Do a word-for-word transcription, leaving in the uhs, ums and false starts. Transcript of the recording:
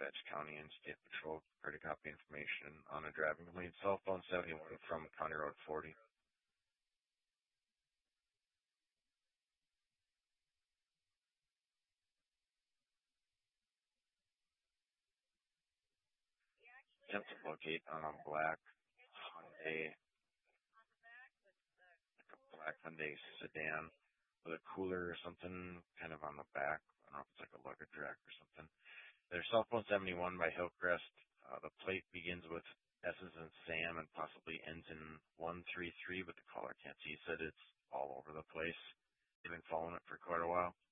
Dispatch County and State Patrol. Prepare to copy information on a driving complaint. Cell phone seventy-one from County Road forty. Attempt to locate on a black Hyundai, like a black Hyundai sedan with a cooler or something kind of on the back. I don't know if it's like a luggage rack or something. There's cell phone seventy-one by Hillcrest. Uh, the plate begins with S's and Sam and possibly ends in one three three, but the caller can't see. He said it's all over the place. They've been following it for quite a while.